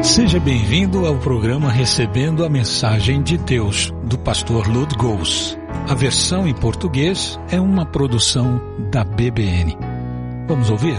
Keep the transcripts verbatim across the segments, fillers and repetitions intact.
Seja bem-vindo ao programa Recebendo a Mensagem de Deus, do pastor Lud Gous. A versão em português é uma produção da B B N. Vamos ouvir?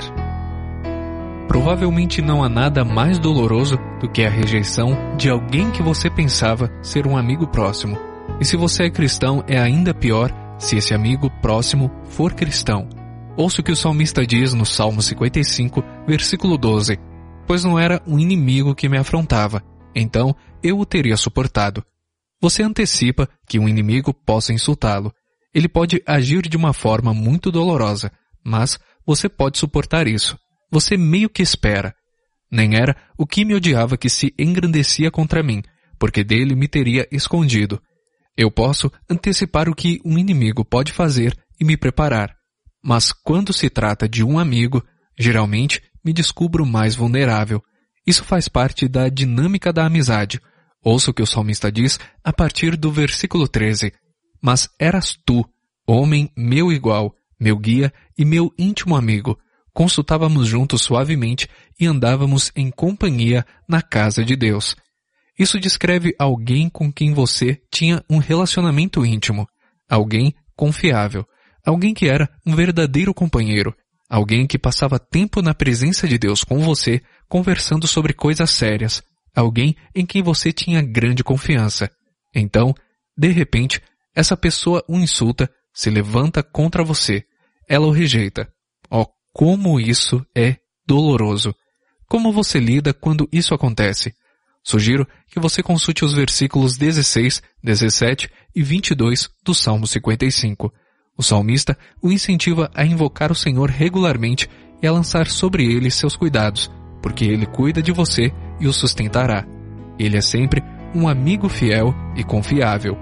Provavelmente não há nada mais doloroso do que a rejeição de alguém que você pensava ser um amigo próximo. E se você é cristão, é ainda pior se esse amigo próximo for cristão. Ouça o que o salmista diz no Salmo cinquenta e cinco, versículo doze. Pois não era um inimigo que me afrontava, então eu o teria suportado. Você antecipa que um inimigo possa insultá-lo. Ele pode agir de uma forma muito dolorosa, mas você pode suportar isso. Você meio que espera. Nem era o que me odiava que se engrandecia contra mim, porque dele me teria escondido. Eu posso antecipar o que um inimigo pode fazer e me preparar. Mas quando se trata de um amigo, geralmente me descubro mais vulnerável. Isso faz parte da dinâmica da amizade. Ouça o que o salmista diz a partir do versículo treze. Mas eras tu, homem meu igual, meu guia e meu íntimo amigo. Consultávamos juntos suavemente e andávamos em companhia na casa de Deus. Isso descreve alguém com quem você tinha um relacionamento íntimo. Alguém confiável. Alguém que era um verdadeiro companheiro. Alguém que passava tempo na presença de Deus com você, conversando sobre coisas sérias. Alguém em quem você tinha grande confiança. Então, de repente, essa pessoa o insulta, se levanta contra você. Ela o rejeita. Oh, como isso é doloroso! Como você lida quando isso acontece? Sugiro que você consulte os versículos dezesseis, dezessete e vinte e dois do Salmo cinquenta e cinco. O salmista o incentiva a invocar o Senhor regularmente e a lançar sobre ele seus cuidados, porque ele cuida de você e o sustentará. Ele é sempre um amigo fiel e confiável.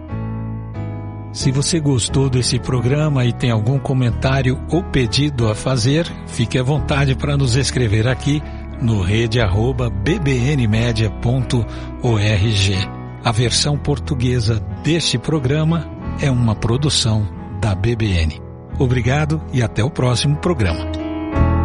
Se você gostou desse programa e tem algum comentário ou pedido a fazer, fique à vontade para nos escrever aqui no rede arroba b b n media ponto org. A versão portuguesa deste programa é uma produção da B B N. Obrigado e até o próximo programa.